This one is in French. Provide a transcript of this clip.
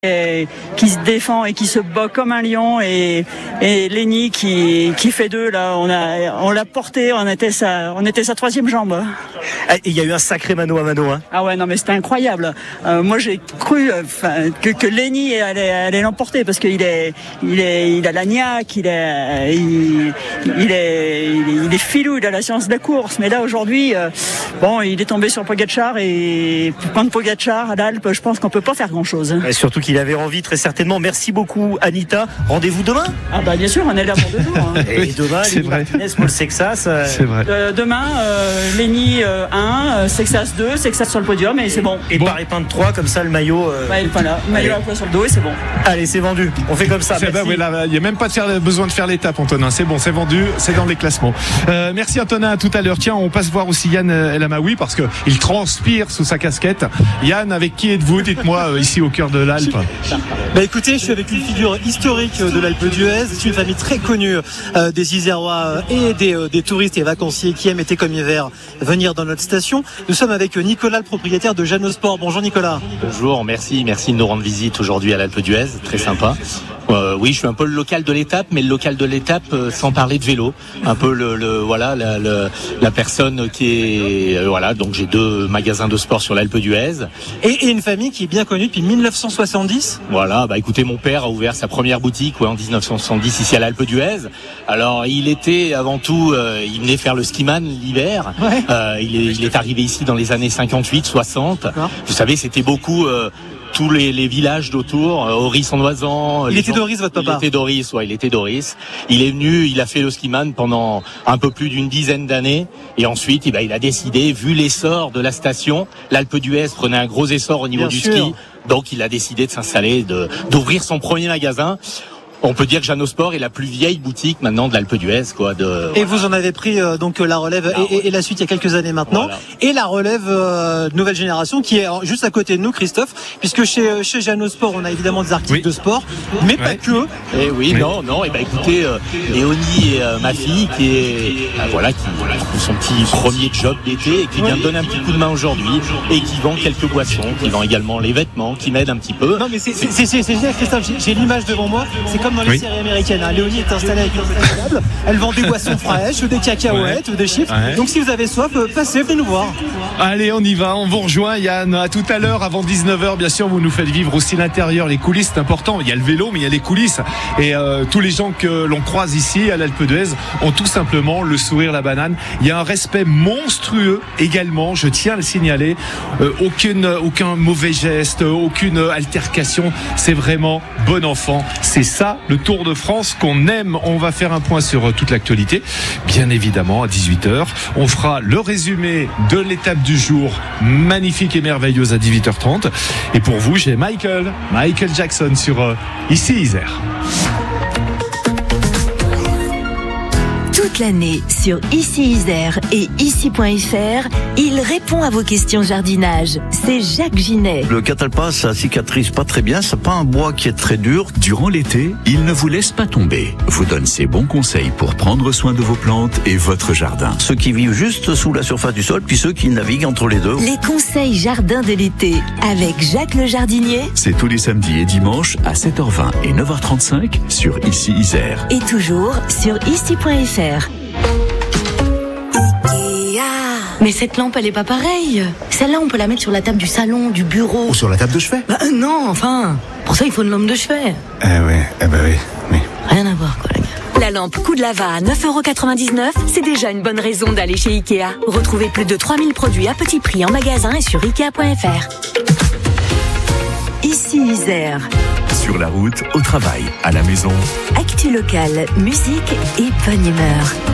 qui se défend et qui se bat comme un lion, et Lenny qui fait d'eux là, on l'a porté, on était sa troisième jambe. Il y a eu un sacré mano à mano. Ah ouais, non mais c'était incroyable. Moi j'ai cru que Lenny allait l'emporter parce qu'il il a la niaque, il est filou, il a la science de la course. Mais là aujourd'hui, il est tombé sur Pogačar, et contre Pogačar à l'Alpe, je pense qu'on peut pas faire grand chose. Et surtout qu'il avait envie, très certainement. Merci beaucoup Anita. Rendez-vous demain. Ah bah bien sûr, on est là pour 2 jours. Et demain, Lenny Martinez, Paul Sexas. C'est vrai. Demain, Lenny 1, Sexas 2, Sexas sur le podium, et c'est bon. Et Paris Peintre 3, comme ça le maillot. Voilà, le maillot à la fois sur le dos, et c'est bon. Allez, c'est vendu. On fait comme ça. Il n'y a même pas besoin de faire l'étape, Antonin. C'est bon, c'est vendu, c'est dans les classements. Merci Antonin, à tout à l'heure. Tiens, on passe voir aussi Yann El Amaoui parce qu'il transpire sous sa casquette. Yann, avec qui êtes-vous? Dites-moi, ici au cœur de l'Alpe. Écoutez, je suis avec une figure historique de l'Alpe d'Huez. C'est une famille très connue des Isérois et des touristes et vacanciers qui aiment été comme hiver venir dans notre station. Nous sommes avec Nicolas, le propriétaire de Janosport. Bonjour Nicolas. Bonjour, merci de nous rendre visite aujourd'hui à l'Alpe d'Huez, très sympa. Oui, je suis un peu le local de l'étape, mais le local de l'étape sans parler de vélo. Un peu la personne qui est donc j'ai 2 magasins de sport sur l'Alpe d'Huez. Et une famille qui est bien connue depuis 1970. Voilà, écoutez, mon père a ouvert sa première boutique en 1970 ici à l'Alpe d'Huez. Alors il était avant tout, il venait faire le skiman l'hiver. Ouais. Il est arrivé ici dans les années 58-60. D'accord. Vous savez, c'était beaucoup tous les villages d'autour, Oris-en-Oisans. Il était d'Oris, votre papa? Il était d'Oris. Il est venu, il a fait le skiman pendant un peu plus d'une dizaine d'années. Et ensuite, il a décidé, vu l'essor de la station, l'Alpe d'Huez prenait un gros essor au niveau du ski. Donc, il a décidé de s'installer, d'ouvrir son premier magasin. On peut dire que Janosport est la plus vieille boutique maintenant de l'Alpe d'Huez, Et vous en avez pris donc la relève et la suite il y a quelques années maintenant. Voilà. Et la relève nouvelle génération qui est juste à côté de nous, Christophe, puisque chez Janosport on a évidemment des articles de sport, mais pas que. Et non. Écoutez, Léonie et ma fille qui son petit premier job d'été et qui vient de donner un petit coup de main aujourd'hui et qui vend quelques boissons, qui vend également les vêtements, qui m'aide un petit peu. Non mais c'est génial, Christophe. J'ai l'image devant moi. C'est comme dans les séries américaines. Léonie est installée avec une petite table. Elle vend des boissons fraîches, des cacahuètes, des chips. Ouais. Donc si vous avez soif, passez, venez nous voir. Allez, on y va. On vous rejoint, Yann. À tout à l'heure, avant 19h. Bien sûr, vous nous faites vivre aussi l'intérieur, les coulisses. C'est important. Il y a le vélo, mais il y a les coulisses. Et tous les gens que l'on croise ici à l'Alpe d'Huez ont tout simplement le sourire, la banane. Il y a un respect monstrueux également. Je tiens à le signaler. Aucun mauvais geste, aucune altercation. C'est vraiment bon enfant. C'est ça, le Tour de France qu'on aime. On va faire un point sur toute l'actualité. Bien évidemment, à 18h. On fera le résumé de l'étape du jour, magnifique et merveilleuse, à 18h30. Et pour vous, j'ai Michael Jackson sur Ici Isère. Toute l'année sur Ici Isère et ici.fr, il répond à vos questions jardinage. C'est Jacques Ginet. Le catalpa, ça cicatrise pas très bien, c'est pas un bois qui est très dur. Durant l'été, il ne vous laisse pas tomber. Vous donne ses bons conseils pour prendre soin de vos plantes et votre jardin. Ceux qui vivent juste sous la surface du sol, puis ceux qui naviguent entre les deux. Les conseils jardin de l'été avec Jacques le jardinier. C'est tous les samedis et dimanches à 7h20 et 9h35 sur Ici Isère. Et toujours sur ici.fr. Mais cette lampe, elle est pas pareille. Celle-là, on peut la mettre sur la table du salon, du bureau. Ou sur la table de chevet. Non, enfin. Pour ça, il faut une lampe de chevet. Oui. Rien à voir, quoi, les gars. La lampe Coup de Lava à 9,99€, c'est déjà une bonne raison d'aller chez Ikea. Retrouvez plus de 3000 produits à petit prix en magasin et sur Ikea.fr. Ici Isère. Sur la route, au travail, à la maison. Actu locale, musique et bonne humeur.